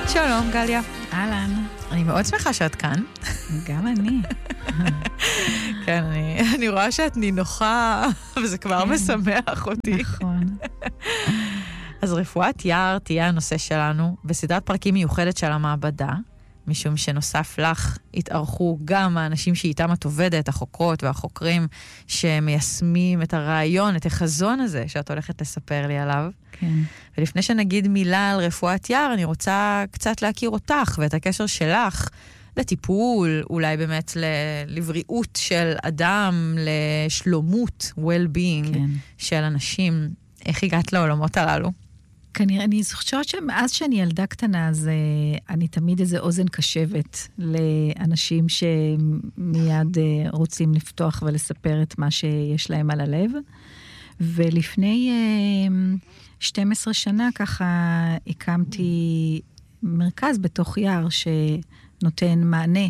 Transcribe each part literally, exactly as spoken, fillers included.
שלום, גליה. אהלן. אני מאוד שמחה שאת כאן. גם אני. כן, אני, אני רואה שאת נינוחה, וזה כבר כן, משמח אותי. נכון. אז רפואת יער תהיה הנושא שלנו, בסדרת פרקים מיוחדת של המעבדה, משום שנוסף לך התארחו גם האנשים שאיתם את עובדת, החוקרות והחוקרים, שמיישמים את הרעיון, את החזון הזה שאת הולכת לספר לי עליו. כן. ולפני שנגיד מילה על רפואת יער, אני רוצה קצת להכיר אותך ואת הקשר שלך לטיפול, אולי באמת לבריאות של אדם, לשלומות, well-being כן. של אנשים. איך הגעת לעולמות הללו? כנראה, אני חושבת שמאז שאני ילדה קטנה, אז uh, אני תמיד איזה אוזן קשבת לאנשים שמיד uh, רוצים לפתוח ולספר את מה שיש להם על הלב. ולפני uh, שתים עשרה שנה ככה הקמתי מרכז בתוך יער שנותן מענה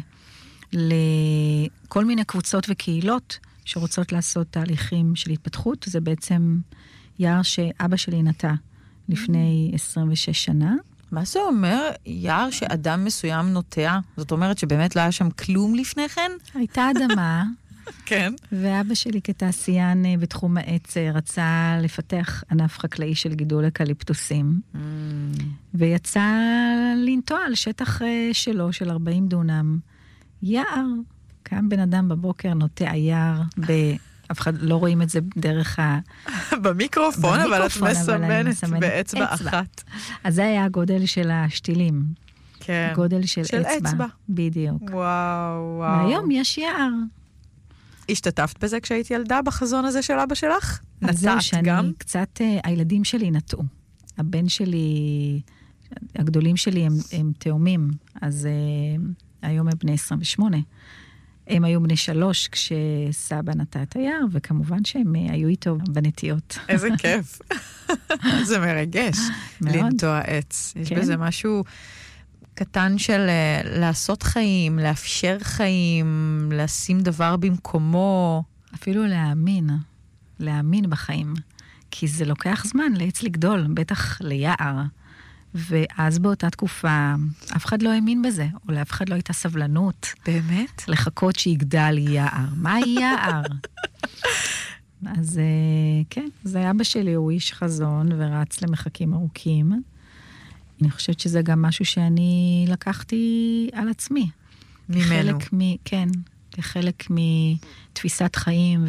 לכל מיני קבוצות וקהילות שרוצות לעשות תהליכים של התפתחות. זה בעצם יער שאבא שלי נטע לפני עשרים ושש שנה. מה זה אומר? יער שאדם מסוים נוטע? זאת אומרת שבאמת לא היה שם כלום לפני כן? הייתה אדמה. כן. ואבא שלי כתעשיין בתחום העץ רצה לפתח ענף חקלאי של גידול אקליפטוסים. Mm. ויצא לנטוע על שטח שלו, של ארבעים דונם. יער. קם בן אדם בבוקר, נוטע יער ב... אף אחד לא רואים את זה דרך ה... במיקרופון, אבל את מסמנת באצבע אחת. אז זה היה הגודל של השתילים. כן. גודל של אצבע. של אצבע. בדיוק. וואו, וואו. והיום יש יער. השתתפת בזה כשהיית ילדה בחזון הזה של אבא שלך? נטעת גם? אז זהו שאני קצת, הילדים שלי נטעו. הבן שלי, הגדולים שלי הם, הם תאומים, אז היום הם בני עשרים ושמונה. הם היו בני שלוש כשסבא נטע את היער, וכמובן שהם היו איתו בנטיות. איזה כיף. זה מרגש. לנטוע עץ. יש בזה משהו קטן של לעשות חיים, לאפשר חיים, לשים דבר במקומו. אפילו להאמין, להאמין בחיים. כי זה לוקח זמן לעץ לגדול, בטח ליער. ואז באותה תקופה, אף אחד לא האמין בזה, או לאף אחד לא הייתה סבלנות. באמת? לחכות שיגדל יער. מה יער? אז כן, זה אבא שלי, הוא איש חזון, ורץ למחקים ארוכים. אני חושבת שזה גם משהו שאני לקחתי על עצמי. ממנו. חלק מ... כן, כחלק מתפיסת חיים,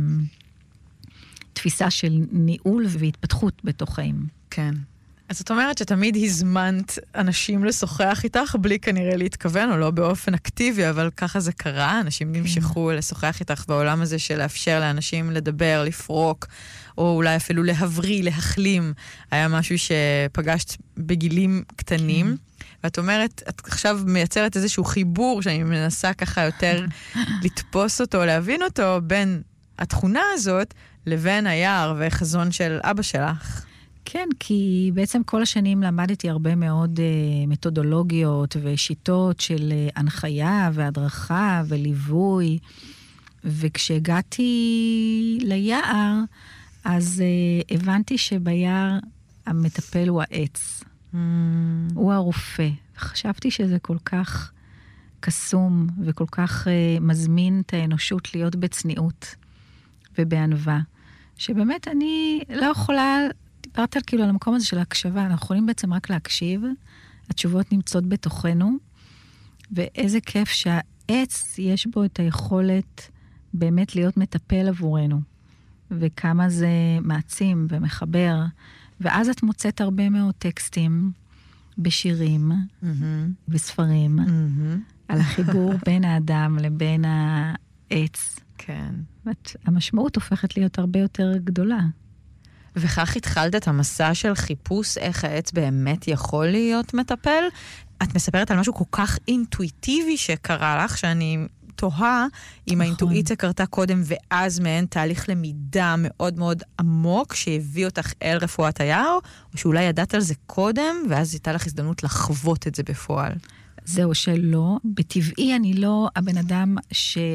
ותפיסה של ניהול והתפתחות בתוך חיים. כן. אז את אומרת שתמיד הזמנת אנשים לשוחח איתך, בלי כנראה להתכוון, או לא באופן אקטיבי, אבל ככה זה קרה, אנשים נמשכו לשוחח איתך בעולם הזה של לאפשר לאנשים לדבר, לפרוק, או אולי אפילו להבריא, להחלים. היה משהו שפגשת בגילים קטנים, ואת אומרת, את עכשיו מייצרת איזשהו חיבור, שאני מנסה ככה יותר לתפוס אותו, להבין אותו, בין התכונה הזאת, לבין היער וחזון של אבא שלך. כן, כי בעצם כל השנים למדתי הרבה מאוד uh, מתודולוגיות ושיטות של uh, הנחיה והדרכה וליווי, וכשהגעתי ליער, אז uh, הבנתי שביער המטפל הוא העץ. Mm. הוא הרופא. חשבתי שזה כל כך קסום וכל כך uh, מזמין את האנושות להיות בצניעות ובענווה, שבאמת אני לא יכולה... דיברת על כאילו על המקום הזה של ההקשבה, אנחנו יכולים בעצם רק להקשיב, התשובות נמצאות בתוכנו, ואיזה כיף שהעץ יש בו את היכולת באמת להיות מטפל עבורנו, וכמה זה מעצים ומחבר, ואז את מוצאת הרבה מאוד טקסטים בשירים, mm-hmm. בספרים, mm-hmm. על החיבור בין האדם לבין העץ. כן. המשמעות הופכת להיות הרבה יותר גדולה. וכך התחלת את המסע של חיפוש איך העץ באמת יכול להיות מטפל. את מספרת על משהו כל כך אינטואיטיבי שקרה לך, שאני תוהה אם נכון. האינטואיציה קרתה קודם, ואז מעין תהליך למידה מאוד מאוד עמוק, שהביא אותך אל רפואת היער, או שאולי ידעת על זה קודם, ואז הייתה לך הזדמנות לחוות את זה בפועל. זהו שלא. בטבעי אני לא הבן אדם ש...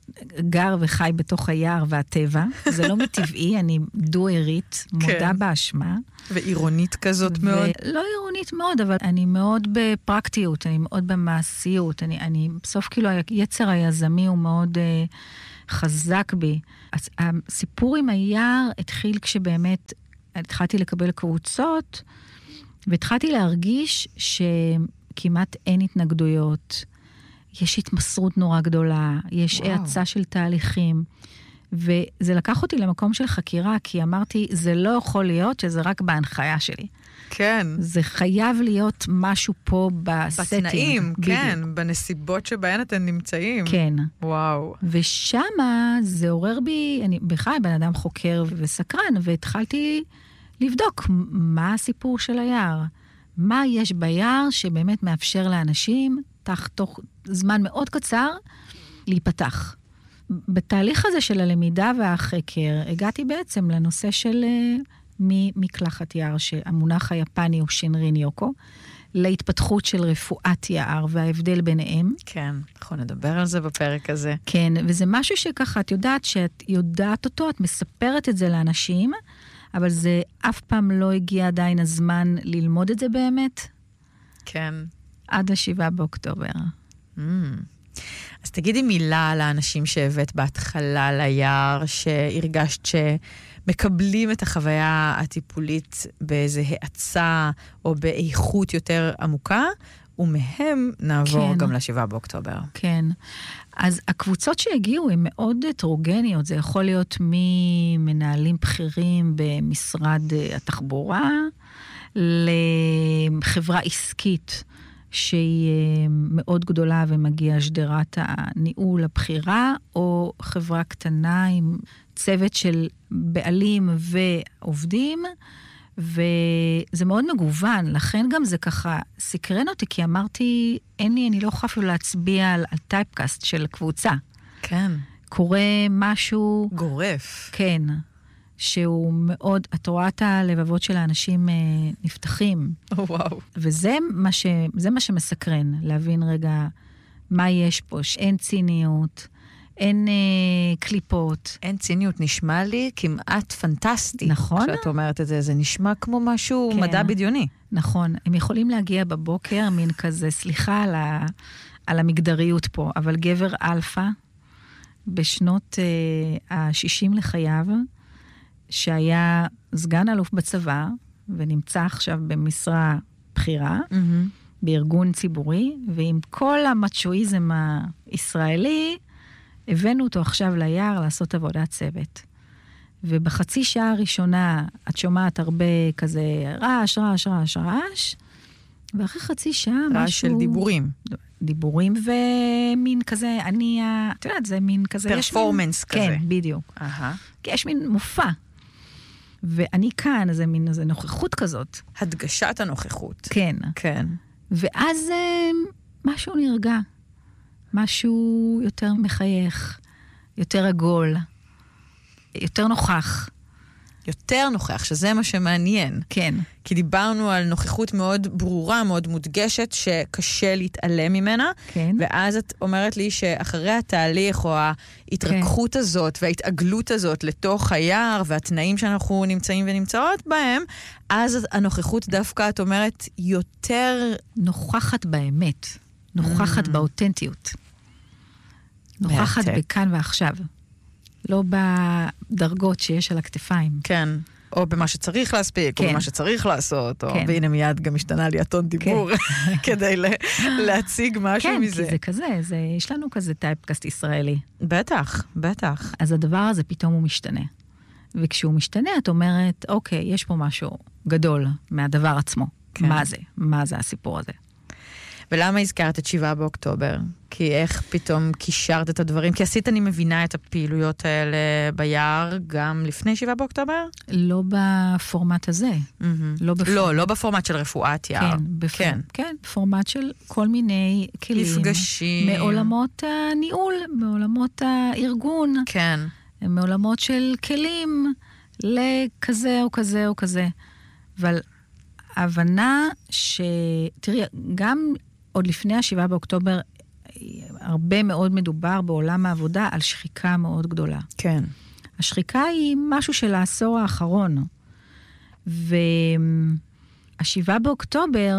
גר וחי בתוך היער והטבע. זה לא מטבעי, אני דו-עירית, מודה באשמה. ועירונית כזאת מאוד. לא עירונית מאוד, אבל אני מאוד בפרקטיות, אני מאוד במעשיות. אני, אני בסוף כאילו, היצר היזמי הוא מאוד uh, חזק בי. אז הסיפור עם היער התחיל כשבאמת התחלתי לקבל קבוצות, והתחלתי להרגיש שכמעט אין התנגדויות. יש התמסרות נורא גדולה, יש האצה של תהליכים, וזה לקח אותי למקום של חקירה, כי אמרתי, זה לא יכול להיות שזה רק בהנחיה שלי. כן. זה חייב להיות משהו פה בסטינג. בתנאים, כן, בנסיבות שבהן אתם נמצאים. כן. וואו. ושמה זה עורר בי, אני בכלל בן אדם חוקר וסקרן, והתחלתי לבדוק מה הסיפור של היער. מה יש ביער שבאמת מאפשר לאנשים, תוך זמן מאוד קצר, להיפתח. בתהליך הזה של הלמידה והחקר, הגעתי בעצם לנושא של ממקלחת יער, שהמונח היפני הוא שינרין יוקו, להתפתחות של רפואת יער וההבדל ביניהם. כן, אנחנו נדבר על זה בפרק הזה. כן, וזה משהו שככה, את יודעת שאת יודעת אותו, את מספרת את זה לאנשים, אבל זה אף פעם לא הגיע עדיין הזמן ללמוד את זה באמת. כן. עד השבעה באוקטובר. Mm. אז תגידי מילה על האנשים שהבאת בהתחלה ליער, שהרגשת שמקבלים את החוויה הטיפולית באיזו האצה או באיכות יותר עמוקה, ומהם נעבור כן. גם לשבעה באוקטובר. כן. אז הקבוצות שהגיעו הן מאוד הטרוגניות. זה יכול להיות ממנהלים בכירים במשרד התחבורה, לחברה עסקית, שהיא מאוד גדולה ומגיעה שדרת הניהול הבחירה, או חברה קטנה עם צוות של בעלים ועובדים, וזה מאוד מגוון, לכן גם זה ככה סקרן אותי, כי אמרתי, אין לי, אני לא יכולה אפילו להצביע על, על טייפקאסט של קבוצה. כן. קורה משהו... גורף. כן. שהוא מאוד, את רואה את הלבבות של האנשים אה, נפתחים. וואו. וזה מה, ש, זה מה שמסקרן, להבין רגע מה יש פה, שאין ציניות, אין אה, קליפות. אין ציניות, נשמע לי כמעט פנטסטי. נכון. כשאת אומרת את זה, זה נשמע כמו משהו כן. מדע בדיוני. נכון. הם יכולים להגיע בבוקר, מין כזה, סליחה על, ה, על המגדריות פה, אבל גבר אלפא, בשנות אה, ה-שישים לחייו, שהיה סגן אלוף בצבא, ונמצא עכשיו במשרה בחירה, mm-hmm. בארגון ציבורי, ועם כל המצ'ואיזם הישראלי, הבאנו אותו עכשיו ליער לעשות עבודת צוות. ובחצי שעה הראשונה, את שומעת הרבה כזה רעש, רעש, רעש, רעש, ואחרי חצי שעה משהו... רעש של דיבורים. דיבורים ומין כזה, אני, את יודעת, זה מין כזה... פרפורמנס כזה. כן, בדיוק. Uh-huh. כי יש מין מופע. ואני כאן, זה מין איזו נוכחות כזאת. הדגשת הנוכחות. כן. כן. ואז משהו נרגע. משהו יותר מחייך, יותר עגול, יותר נוכח. יותר נוכח, שזה מה שמעניין. כן. כי דיברנו על נוכחות מאוד ברורה, מאוד מודגשת, שקשה להתעלם ממנה. כן. ואז את אומרת לי שאחרי התהליך, או ההתרככות כן. הזאת, וההתעגלות הזאת לתוך היער, והתנאים שאנחנו נמצאים ונמצאות בהם, אז הנוכחות דווקא, את אומרת, יותר... נוכחת באמת. נוכחת mm. באותנטיות. נוכחת מעטק. בכאן ועכשיו. לא בדרגות שיש על הכתפיים. כן. או במה שצריך להספיק, כן. או במה שצריך לעשות, או... כן. והנה מיד גם השתנה לי הטון דיבור, כן. כדי לה... להציג משהו כן, מזה. כן, כי זה כזה, זה... יש לנו כזה טייפקאסט ישראלי. בטח, בטח. אז הדבר הזה פתאום הוא משתנה. וכשהוא משתנה, את אומרת, אוקיי, יש פה משהו גדול מהדבר עצמו. כן. מה זה? מה זה הסיפור הזה? ולמה הזכרת את שבעה באוקטובר? כי איך פתאום קישרת את הדברים? כי עשית, אני מבינה את הפעילויות האלה ביער גם לפני שבעה באוקטובר? לא בפורמט הזה. Mm-hmm. לא, בפור... לא, לא בפורמט של רפואת יער. כן, בפור... כן. כן, בפורמט של כל מיני כלים. מפגשים. מעולמות הניהול, מעולמות הארגון. כן. מעולמות של כלים לכזה או כזה או כזה. אבל ההבנה ש... תראי, גם עוד לפני השבעה באוקטובר הרבה מאוד מדובר בעולם העבודה על שחיקה מאוד גדולה. כן. השחיקה היא משהו של העשור האחרון. והשבעה באוקטובר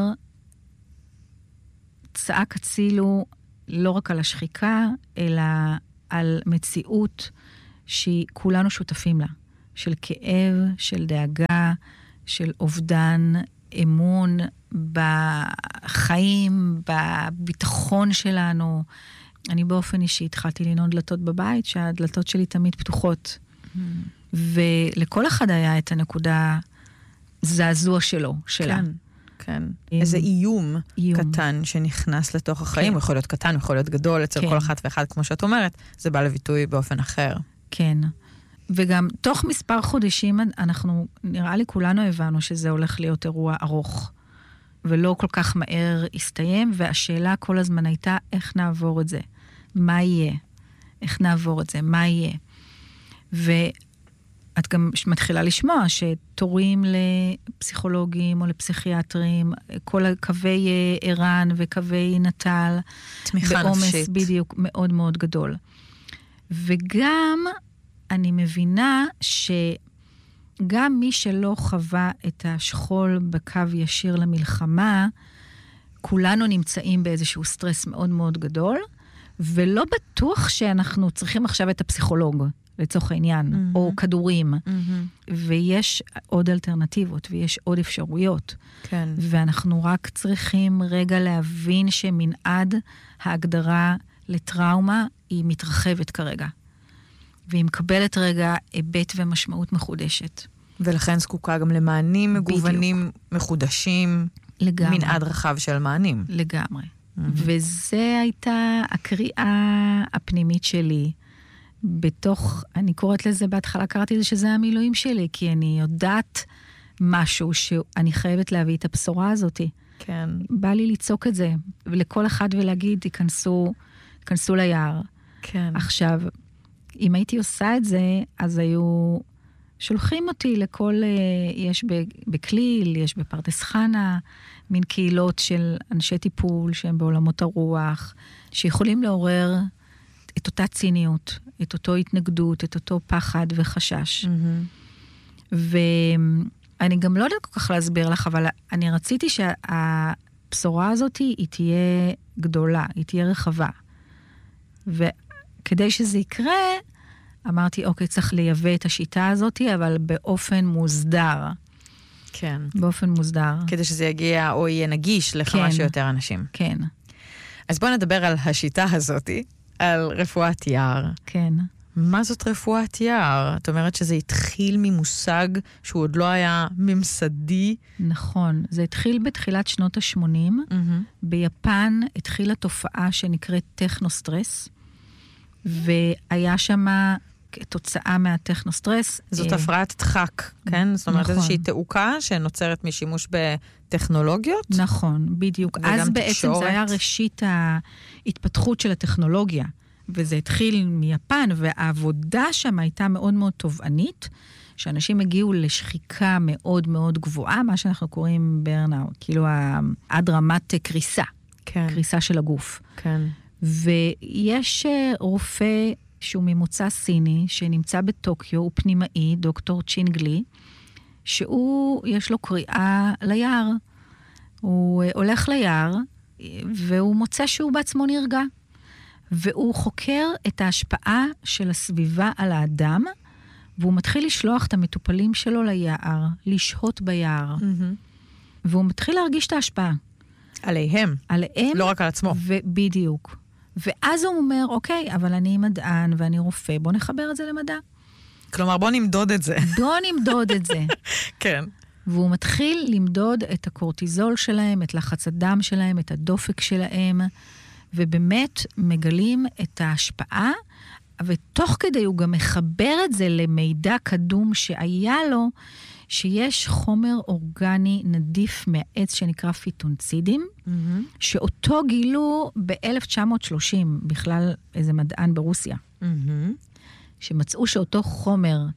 צעק הצילו לא רק על השחיקה, אלא על מציאות שכולנו שותפים לה. של כאב, של דאגה, של אובדן אמון בחיים, בביטחון שלנו. אני באופן אישי התחלתי לנעוד דלתות בבית, שהדלתות שלי תמיד פתוחות. Mm. ולכל אחד היה את הנקודה זעזוע שלו, שלה. כן, כן. איזה איום, איום קטן שנכנס לתוך החיים, כן. הוא יכול להיות קטן, הוא יכול להיות גדול, אצל כן. כל אחת ואחד, כמו שאת אומרת, זה בא לביטוי באופן אחר. כן. וגם תוך מספר חודשים, אנחנו, נראה לי כולנו הבנו שזה הולך להיות אירוע ארוך, ולא כל כך מהר הסתיים, והשאלה כל הזמן הייתה, איך נעבור את זה? מה יהיה? איך נעבור את זה? מה יהיה? ואת גם מתחילה לשמוע שתורים לפסיכולוגים או לפסיכיאטרים, כל קווי ערן וקווי נטל, תמיכה נפשית. בדיוק מאוד מאוד גדול. וגם אני מבינה שגם מי שלא חווה את השכול בקו ישיר למלחמה, כולנו נמצאים באיזשהו סטרס מאוד מאוד גדול, ולא בטוח שאנחנו צריכים עכשיו את הפסיכולוג, לצורך העניין, mm-hmm. או כדורים. Mm-hmm. ויש עוד אלטרנטיבות, ויש עוד אפשרויות. כן. ואנחנו רק צריכים רגע להבין שמנעד ההגדרה לטראומה היא מתרחבת כרגע. והיא מקבלת רגע היבט ומשמעות מחודשת. ולכן זקוקה גם למענים מגוונים בדיוק. מחודשים, לגמרי. מנעד רחב של מענים. לגמרי. Mm-hmm. וזה הייתה הקריאה הפנימית שלי, בתוך, אני קוראת לזה, בהתחלה קראתי לזה שזה המילואים שלי, כי אני יודעת משהו שאני חייבת להביא את הבשורה הזאת. כן. בא לי ליצוק את זה, ולכל אחד ולהגיד, תיכנסו, תיכנסו ליער. כן. עכשיו, אם הייתי עושה את זה, אז היו שולחים אותי לכל, יש בכליל, יש בפרדס חנה, מין קהילות של אנשי טיפול שהם בעולמות הרוח, שיכולים לעורר את אותה ציניות, את אותו התנגדות, את אותו פחד וחשש. Mm-hmm. ואני גם לא יודעת כל כך להסביר לך, אבל אני רציתי שהבשורה הזאת היא תהיה גדולה, היא תהיה רחבה. וכדי שזה יקרה, אמרתי, אוקיי, צריך לייבא את השיטה הזאת, אבל באופן מוסדר. כן. באופן מוסדר. כדי שזה יגיע או יהיה נגיש לכמה כן. שיותר אנשים. כן. אז בואו נדבר על השיטה הזאת, על רפואת יער. כן. מה זאת רפואת יער? את אומרת שזה התחיל ממושג שהוא עוד לא היה ממסדי. נכון. זה התחיל בתחילת שנות ה-שמונים. Mm-hmm. ביפן התחילה תופעה שנקראת טכנוסטרס, והיה שמה כתוצאה מהטכנוסטרס. זאת הפרעת דחק, כן? זאת אומרת, איזושהי תעוקה שנוצרת משימוש בטכנולוגיות. נכון, בדיוק. אז בעצם זה היה ראשית ההתפתחות של הטכנולוגיה, וזה התחיל מיפן, והעבודה שם הייתה מאוד מאוד תובענית, שאנשים הגיעו לשחיקה מאוד מאוד גבוהה, מה שאנחנו קוראים ברנאוט, כאילו עד רמת קריסה, כן. קריסה של הגוף. כן. ויש רופא שהוא ממוצא סיני, שנמצא בטוקיו, הוא פנימאי, דוקטור צ'ינגלי, שהוא, יש לו קריאה ליער. הוא הולך ליער, והוא מוצא שהוא בעצמו נרגע. והוא חוקר את ההשפעה של הסביבה על האדם, והוא מתחיל לשלוח את המטופלים שלו ליער, לשהות ביער. Mm-hmm. והוא מתחיל להרגיש את ההשפעה. עליהם. עליהם. לא רק על עצמו. ובדיוק. ואז הוא אומר, אוקיי, אבל אני מדען ואני רופא, בוא נחבר את זה למדע. כלומר, בוא נמדוד את זה. בוא נמדוד את זה. כן. והוא מתחיל למדוד את הקורטיזול שלהם, את לחץ הדם שלהם, את הדופק שלהם, ובאמת מגלים את ההשפעה, ותוך כדי הוא גם מחבר את זה למידע קדום שהיה לו, שיש חומר אורגני נדיף מהעץ שנקרא פיטונצידים, mm-hmm. שאותו גילו ב-אלף תשע מאות שלושים, בכלל איזה מדען ברוסיה, mm-hmm. שמצאו שאותו חומר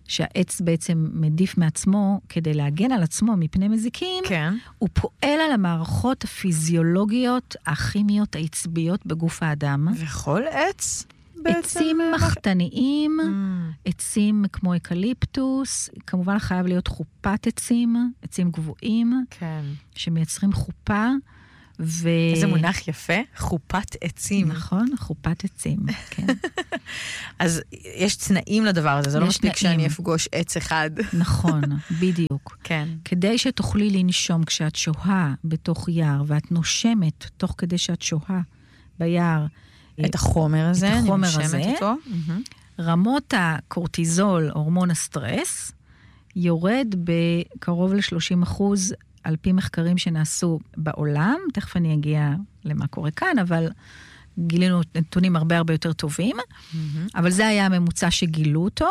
שהעץ בעצם מדיף מעצמו כדי להגן על עצמו מפני מזיקים, כן. הוא פועל על המערכות הפיזיולוגיות, הכימיות, העצביות בגוף האדם. וכל עץ בעצם? עצים מחתניים, mm. עצים כמו אקליפטוס, כמובן חייב להיות חופת עצים, עצים גבוהים, כן. שמייצרים חופה, ו... איזה מונח יפה, חופת עצים. נכון, חופת עצים, כן. אז יש תנאים לדבר הזה, זה לא מספיק שאני אפגוש עץ אחד. נכון, בדיוק. כן. כדי שתוכלי לנשום כשאת שוהה בתוך יער, ואת נושמת תוך כדי שאת שוהה ביער, את החומר הזה, את החומר אני הזה, אותו. רמות הקורטיזול, הורמון הסטרס, יורד בקרוב ל-שלושים אחוז על פי מחקרים שנעשו בעולם, תכף אני אגיע למה קורה כאן, אבל גילינו נתונים הרבה הרבה יותר טובים, mm-hmm. אבל זה היה הממוצע שגילו אותו,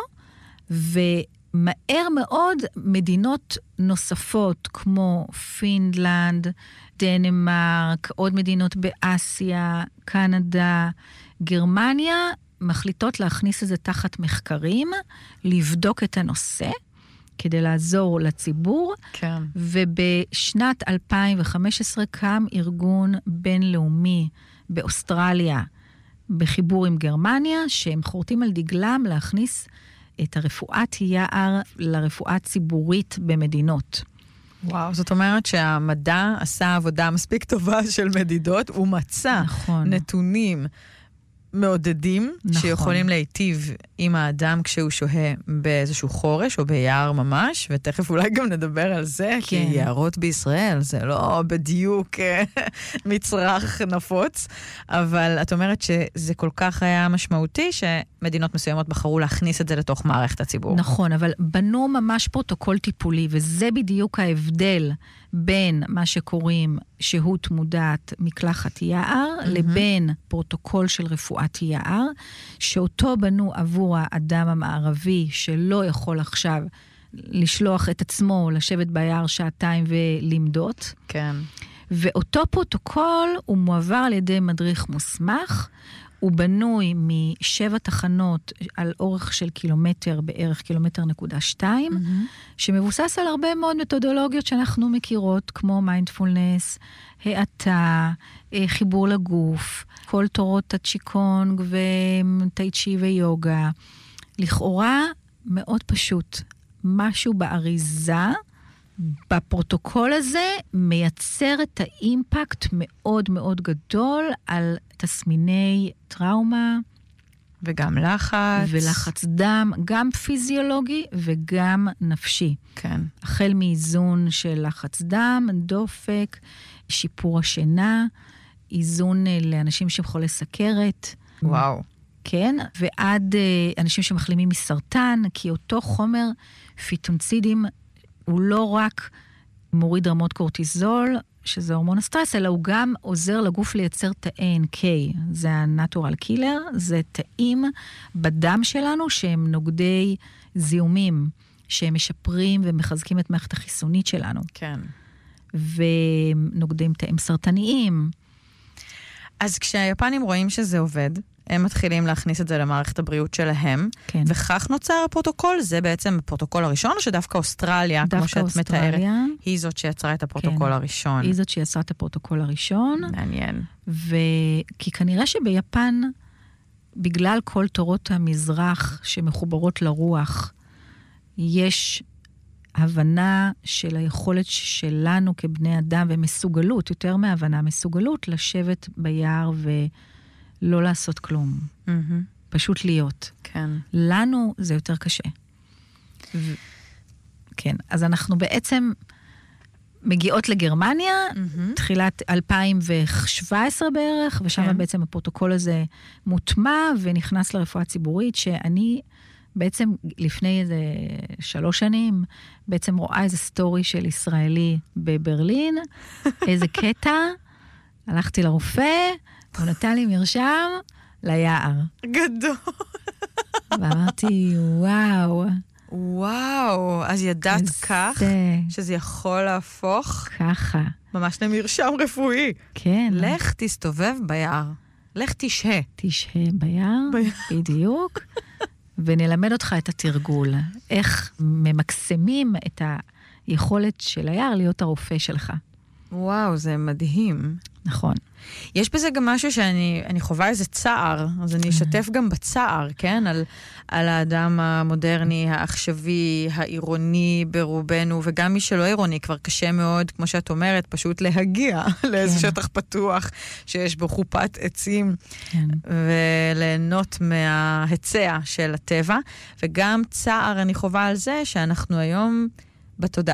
ומהר מאוד מדינות נוספות כמו פינלנד, דנמרק, עוד מדינות באסיה, קנדה, גרמניה, מחליטות להכניס את זה תחת מחקרים, לבדוק את הנושא, כדי לעזור לציבור, כן. ובשנת אלפיים וחמש עשרה קם ארגון בינלאומי באוסטרליה, בחיבור עם גרמניה, שהם חורטים על דגלם להכניס את הרפואת יער לרפואה ציבורית במדינות. וואו, זאת אומרת שהמדע עשה עבודה מספיק טובה של מדידות, הוא מצא נכון. נתונים מעודדים, נכון. שיכולים להיטיב עם האדם כשהוא שוהה באיזשהו חורש או ביער ממש, ותכף אולי גם נדבר על זה, כן. כי יערות בישראל זה לא בדיוק מצרך נפוץ, אבל את אומרת שזה כל כך היה משמעותי, שמדינות מסוימות בחרו להכניס את זה לתוך מערכת הציבור. נכון, אבל בנו ממש פרוטוקול טיפולי, וזה בדיוק ההבדל בין מה שקוראים שהות מודעת מקלחת יער, mm-hmm. לבין פרוטוקול של רפואת יער, שאותו בנו עבור האדם המערבי, שלא יכול עכשיו לשלוח את עצמו, לשבת ביער שעתיים ולמדות. כן. ואותו פרוטוקול הוא מועבר על ידי מדריך מוסמך, הוא בנוי משבע תחנות על אורך של קילומטר, בערך קילומטר נקודה שתיים, mm-hmm. שמבוסס על הרבה מאוד מתודולוגיות שאנחנו מכירות, כמו מיינדפולנס, האטה, חיבור לגוף, כל תורות הצ'יקונג וטאי צ'י ויוגה. לכאורה מאוד פשוט. משהו באריזה, בפרוטוקול הזה, מייצר את האימפקט מאוד מאוד גדול על תסמיני טראומה. וגם לחץ. ולחץ דם, גם פיזיולוגי וגם נפשי. כן. החל מאיזון של לחץ דם, דופק, שיפור השינה, איזון לאנשים שהם חולי סכרת. וואו. כן, ועד אנשים שמחלימים מסרטן, כי אותו חומר פיטונצידים, הוא לא רק מוריד רמות קורטיזול, שזה הורמון הסטרס, אלא הוא גם עוזר לגוף לייצר תאי אן קיי. זה הנטורל קילר, זה תאים בדם שלנו שהם נוגדי זיהומים, שהם משפרים ומחזקים את מערכת החיסונית שלנו. כן. ונוגדים תאים סרטניים. אז כשהיפנים רואים שזה עובד, הם מתחילים להכניס את זה למערכת הבריאות שלהם, כן. וכך נוצר הפרוטוקול, זה בעצם הפרוטוקול הראשון, או שדווקא אוסטרליה, דווקא כמו שאת אוסטרליה, מתארת, היא זאת שיצרה את הפרוטוקול כן. הראשון. היא זאת שיצרה את הפרוטוקול הראשון. מעניין. וכי כנראה שביפן, בגלל כל תורות המזרח שמחוברות לרוח, יש הבנה של היכולת שלנו כבני אדם, ומסוגלות, יותר מהבנה, מסוגלות לשבת ביער ולא לעשות כלום. Mm-hmm. פשוט להיות. כן. לנו זה יותר קשה. ו... כן, אז אנחנו בעצם מגיעות לגרמניה, mm-hmm. תחילת אלפיים שבע עשרה בערך, ושם כן. בעצם הפרוטוקול הזה מוטמע ונכנס לרפואה ציבורית, שאני בעצם לפני איזה שלוש שנים, בעצם רואה איזה סטורי של ישראלי בברלין, איזה קטע, הלכתי לרופא, הוא נתן לי מרשם ליער. גדול. ואמרתי, וואו. וואו, אז ידעת זה... כך, שזה יכול להפוך? ככה. ממש למרשם רפואי. כן. לך תסתובב ביער. לך תשהה. תשהה ביער, בדיוק. ונלמד אותך את התרגול, איך ממקסמים את היכולת של היער להיות הרופא שלך. וואו, זה מדהים. נכון. יש בזה גם משהו שאני אני חווה איזה צער, אז אני אשתף גם בצער, כן? על, על האדם המודרני, העכשווי, העירוני ברובנו, וגם מי שלא עירוני, כבר קשה מאוד, כמו שאת אומרת, פשוט להגיע לאיזה כן. שטח פתוח, שיש בו חופת עצים, כן. וליהנות מההיצע של הטבע, וגם צער אני חווה על זה, שאנחנו היום בתודעה